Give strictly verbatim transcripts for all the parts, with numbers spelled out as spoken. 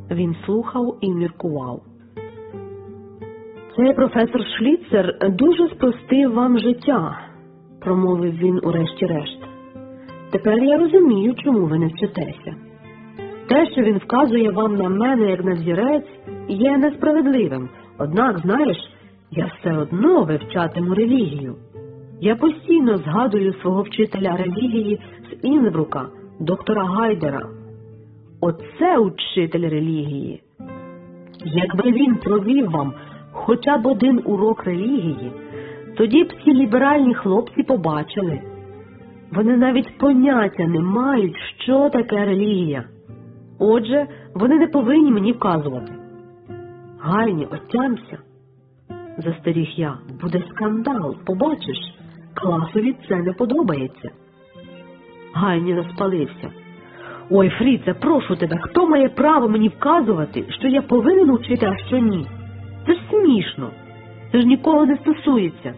Він слухав і міркував. «Цей професор Шліцер дуже спростив вам життя», – промовив він урешті-решт. «Тепер я розумію, чому ви не вчитеся. Те, що він вказує вам на мене як на взірець, є несправедливим. Однак, знаєш, я все одно вивчатиму релігію. Я постійно згадую свого вчителя релігії з Інсбрука, доктора Гайдера. Оце учитель релігії. Якби він провів вам хоча б один урок релігії, тоді б ці ліберальні хлопці побачили. Вони навіть поняття не мають, що таке релігія. Отже, вони не повинні мені вказувати». «Гайні, отямся», – застеріг я, – «буде скандал, побачиш, класові це не подобається». Гайні розпалився. «Ой, Фріце, прошу тебе, хто має право мені вказувати, що я повинен вчити, а що ні? Це ж смішно, це ж нікого не стосується».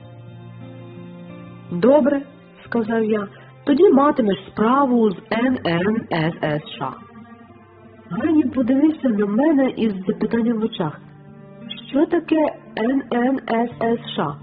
«Добре», – сказав я, – «тоді матимеш справу з ен ен ес ес США». Гайні подивився на мене із запитанням в очах. «Що таке ен ен ес ес США?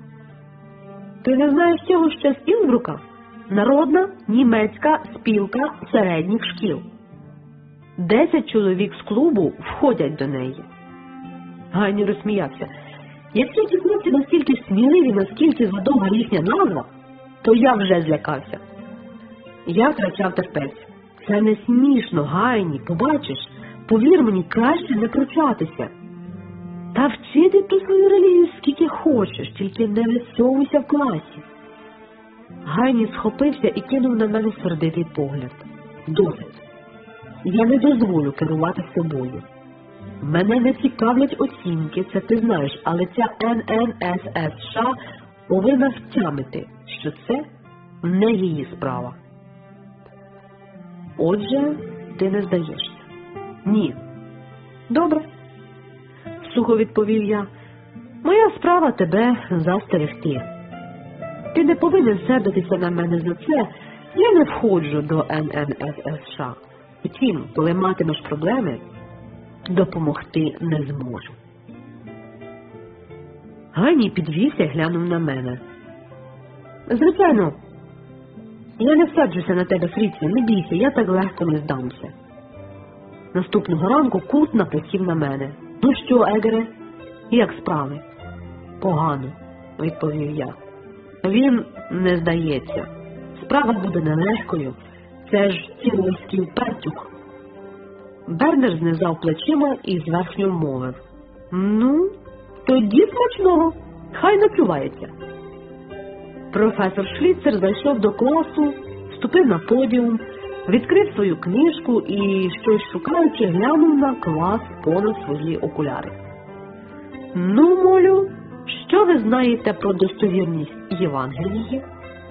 Ти не знаєш цього ще з Інсбрука? Народна німецька спілка середніх шкіл. Десять чоловік з клубу входять до неї». Гайні розсміявся. «Якщо ті хлопці настільки сміливі, наскільки задовга їхня назва, то я вже злякався». Я втрачав терпець. «Це не смішно, Гайні, побачиш, повір мені, краще не пручатися. Та вчити ту свою релігію скільки хочеш, тільки не висовуйся в класі». Гайні схопився і кинув на мене сердитий погляд. «Досить. Я не дозволю керувати собою. Мене не цікавлять оцінки, це ти знаєш, але ця ен ен ес ес США повинна втямити, що це не її справа». «Отже, ти не здаєшся?» «Ні». «Добре», – сухо відповів я. «Моя справа тебе застерегти. Ти не повинен сердитися на мене за це, я не входжу до ен ен ес ес США. Втім, коли матимеш проблеми, допомогти не зможу». Гайні підвівся і глянув на мене. «Звичайно, я не всаджуся на тебе, Фріце, не бійся, я так легко не здамся». Наступного ранку Курт напросів на мене. «Ну що, Егере, як справи?» «Погано», – відповів я. «Він не здається. Справа буде нелегкою. Це ж цілоський пертюх». Бернер знизав плечима і зверхньо мовив. «Ну, тоді смачного, хай начувається». Професор Шліцер зайшов до класу, вступив на подіум, відкрив свою книжку і, щось шукаючи, глянув на клас понад свої окуляри. «Ну, молю, що ви знаєте про достовірність Євангелії?»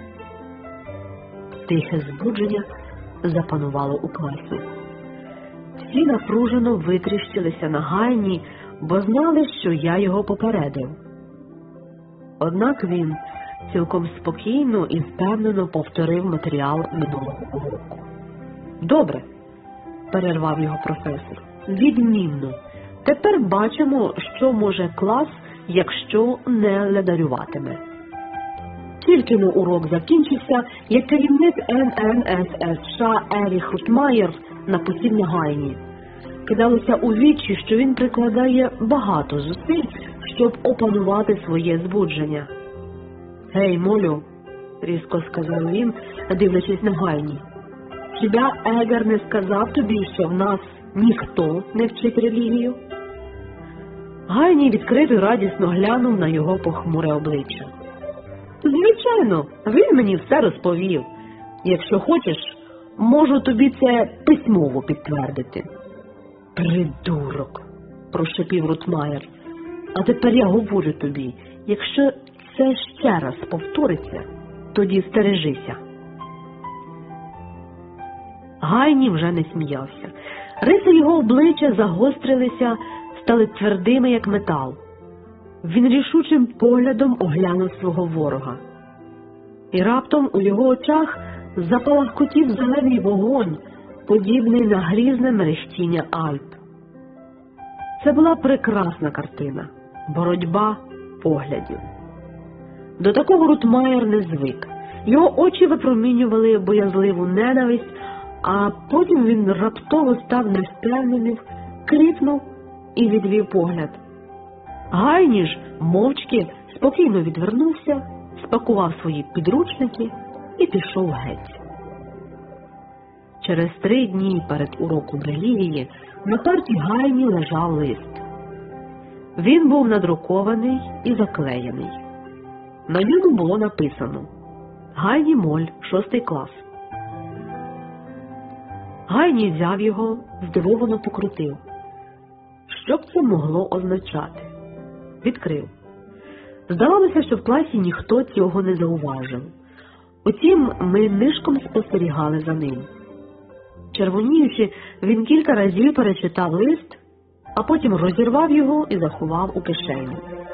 Тихе збудження запанувало у класі. Всі напружено витріщилися на Гайні, бо знали, що я його попередив. Однак він цілком спокійно і впевнено повторив матеріал минулого уроку. «Добре», – перервав його професор, – «відмінно. Тепер бачимо, що може клас, якщо не ледарюватиме». Тільки но урок закінчився, як керівник ен ен ес ес США Еріх Рутмаєр написів на Гайні. Кидалося у вічі, що він прикладає багато зусиль, щоб опанувати своє збудження. «Гей, молю», – різко сказав він, дивлячись на Гайні, – «хіба Егер не сказав тобі, що в нас ніхто не вчить релігію?» Гайні відкрито і радісно глянув на його похмуре обличчя. «Звичайно, він мені все розповів. Якщо хочеш, можу тобі це письмово підтвердити». «Придурок», – прошепів Рутмаєр. «А тепер я говорю тобі, якщо це ще раз повториться, тоді стережися». Гайні вже не сміявся. Риси його обличчя загострилися, стали твердими, як метал. Він рішучим поглядом оглянув свого ворога. І раптом у його очах запалахкотів зелений вогонь, подібний на грізне мерехтіння Альп. Це була прекрасна картина – боротьба поглядів. До такого Рутмайер не звик. Його очі випромінювали боязливу ненависть, а потім він раптово став невпевненим, крикнув і відвів погляд. Гайні ж мовчки спокійно відвернувся, спакував свої підручники і пішов геть. Через три дні перед уроком релігії на парті Гайні лежав лист. Він був надрукований і заклеєний. На ньому було написано «Гайні Моль, шостий клас». Гайні взяв його, здивовано покрутив. Що б це могло означати? Відкрив. Здавалося, що в класі ніхто цього не зауважив. Утім, ми нишком спостерігали за ним. Червоніючи, він кілька разів перечитав лист, а потім розірвав його і заховав у кишеню.